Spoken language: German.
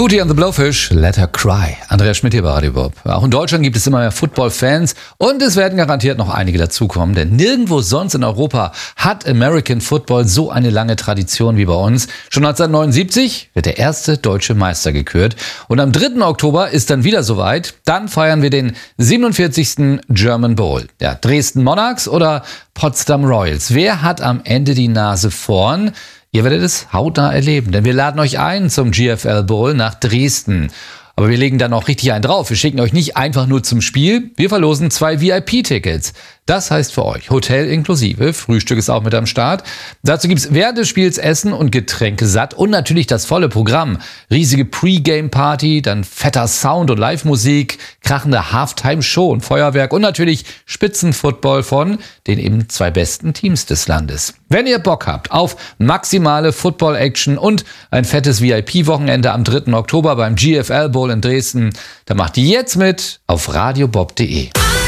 Hootie and the Blowfish, Let Her Cry. Andreas Schmidt hier bei Radio Bob. Auch in Deutschland gibt es immer mehr Football-Fans und es werden garantiert noch einige dazukommen, denn nirgendwo sonst in Europa hat American Football so eine lange Tradition wie bei uns. Schon 1979 wird der erste deutsche Meister gekürt und am 3. Oktober ist dann wieder soweit. Dann feiern wir den 47. German Bowl. Ja, Dresden Monarchs oder Potsdam Royals. Wer hat am Ende die Nase vorn? Ihr werdet es hautnah erleben, denn wir laden euch ein zum GFL Bowl nach Dresden. Aber wir legen dann auch richtig einen drauf. Wir schicken euch nicht einfach nur zum Spiel. Wir verlosen 2 VIP-Tickets. Das heißt für euch Hotel inklusive. Frühstück ist auch mit am Start. Dazu gibt's während des Spiels Essen und Getränke satt und natürlich das volle Programm. Riesige Pre-Game-Party, dann fetter Sound und Live-Musik, krachende Halftime-Show und Feuerwerk und natürlich Spitzenfootball von den eben 2 besten Teams des Landes. Wenn ihr Bock habt auf maximale Football-Action und ein fettes VIP-Wochenende am 3. Oktober beim GFL Bowl in Dresden, dann macht jetzt mit auf radiobob.de.